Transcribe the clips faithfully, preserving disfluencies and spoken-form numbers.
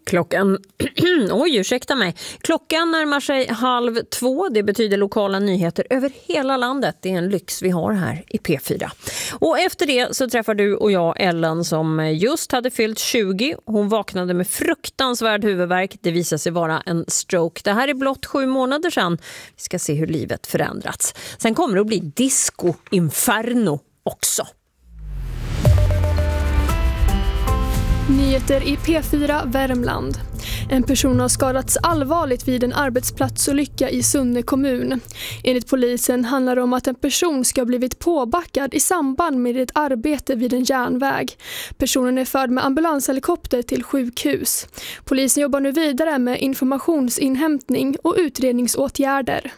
Klockan, oj ursäkta mig, klockan närmar sig halv två. Det betyder lokala nyheter över hela landet. Det är en lyx vi har här i P fyra. Och efter det så träffar du och jag Ellen som just hade fyllt tjugo. Hon vaknade med fruktansvärd huvudvärk. Det visade sig vara en stroke. Det här är blott sju månader sedan. Vi ska se hur livet förändrats. Sen kommer det att bli disco inferno också. Nyheter i P fyra Värmland. En person har skadats allvarligt vid en arbetsplatsolycka i Sunne kommun. Enligt polisen handlar det om att en person ska ha blivit påbackad i samband med ett arbete vid en järnväg. Personen är förd med ambulanshelikopter till sjukhus. Polisen jobbar nu vidare med informationsinhämtning och utredningsåtgärder.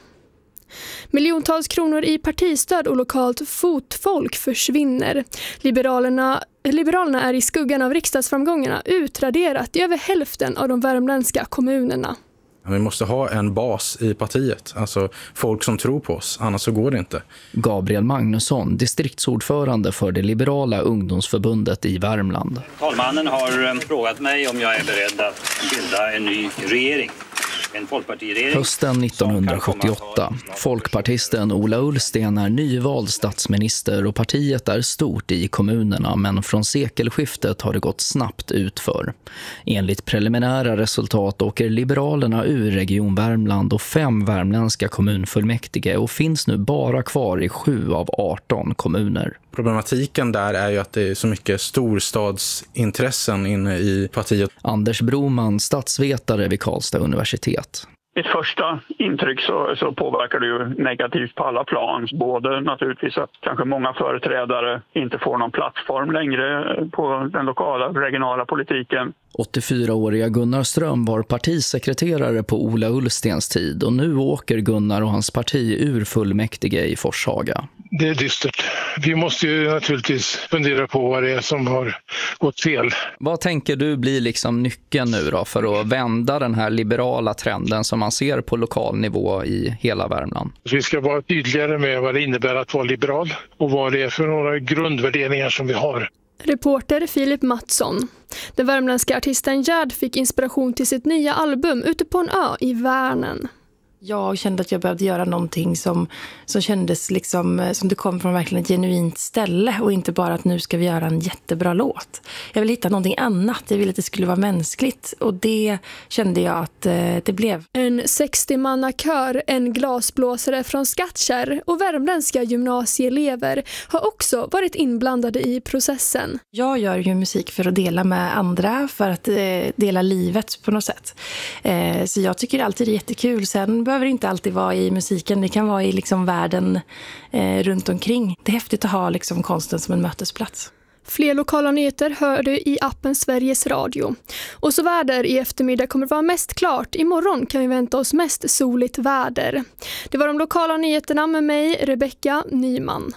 Miljontals kronor i partistöd och lokalt fotfolk försvinner. Liberalerna, Liberalerna är i skuggan av riksdagsframgångarna utraderat i över hälften av de värmländska kommunerna. Vi måste ha en bas i partiet, alltså folk som tror på oss, annars så går det inte. Gabriel Magnusson, distriktsordförande för det liberala ungdomsförbundet i Värmland. Talmannen har frågat mig om jag är beredd att bilda en ny regering. En folkpartiregering. Hösten nittonhundrasjuttioåtta. Folkpartisten Ola Ullsten är nyvald statsminister och partiet är stort i kommunerna, men från sekelskiftet har det gått snabbt utför. Enligt preliminära resultat åker Liberalerna ur Region Värmland och fem värmländska kommunfullmäktige och finns nu bara kvar i sju av arton kommuner. Problematiken där är ju att det är så mycket storstadsintressen inne i partiet. Anders Broman, statsvetare vid Karlstad universitet. Ett första intryck så, så påverkar det ju negativt på alla plan. Både naturligtvis att kanske många företrädare inte får någon plattform längre på den lokala regionala politiken. åttiofyraåriga Gunnar Ström var partisekreterare på Ola Ullstens tid och nu åker Gunnar och hans parti ur fullmäktige i Forshaga. Det är dystert. Vi måste ju naturligtvis fundera på vad det är som har gått fel. Vad tänker du blir liksom nyckeln nu då för att vända den här liberala trenden som man ser på lokal nivå i hela Värmland? Vi ska vara tydligare med vad det innebär att vara liberal och vad det är för några grundvärderingar som vi har. Reporter Filip Mattsson. Den värmländska artisten Gerd fick inspiration till sitt nya album ute på en ö i Värnen. Jag kände att jag behövde göra någonting som, som kändes liksom, som det kom från verkligen ett genuint ställe och inte bara att nu ska vi göra en jättebra låt. Jag ville hitta någonting annat, jag ville att det skulle vara mänskligt och det kände jag att eh, det blev. En sextio-manna-kör, en glasblåsare från Skattkärr och värmländska gymnasieelever har också varit inblandade i processen. Jag gör ju musik för att dela med andra, för att eh, dela livet på något sätt. Eh, så jag tycker alltid det är jättekul. Sen behöver inte alltid vara i musiken, det kan vara i liksom världen eh, runt omkring. Det är häftigt att ha liksom konsten som en mötesplats. Fler lokala nyheter hör du i appen Sveriges Radio. Och så väder i eftermiddag kommer att vara mest klart. Imorgon kan vi vänta oss mest soligt väder. Det var de lokala nyheterna med mig, Rebecka Nyman.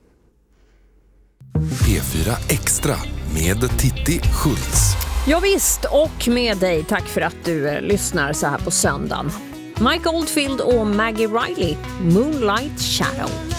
P fyra Extra med Titti Schultz. Ja visst, och med dig. Tack för att du eh, lyssnar så här på söndagen. Mike Oldfield och Maggie Riley, Moonlight Shadow.